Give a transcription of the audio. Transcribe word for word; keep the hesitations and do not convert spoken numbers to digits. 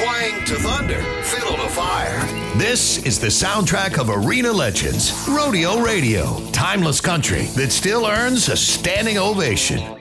Twang to thunder, fiddle to fire. This is the soundtrack of Arena Legends, Rodeo Radio. Timeless country that still earns a standing ovation.